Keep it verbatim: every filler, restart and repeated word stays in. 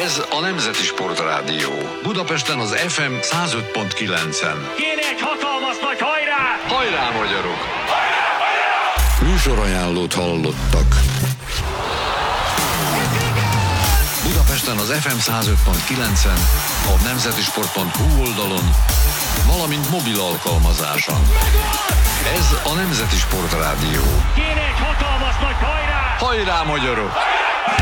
Ez a Nemzeti Sportrádió. Budapesten az ef em száz öt pont kilencen. Kéne egy hatalmas nagy hajrá! Hajrá, magyarok! Hajrá, hajrá! Műsorajánlót hallottak. Budapesten az ef em száz öt pont kilencen, a nemzetisport pont hu oldalon, valamint mobil alkalmazáson. Ez a Nemzeti Sportrádió. Kéne egy hatalmas nagy hajrá! Hajrá, magyarok! Hajrá!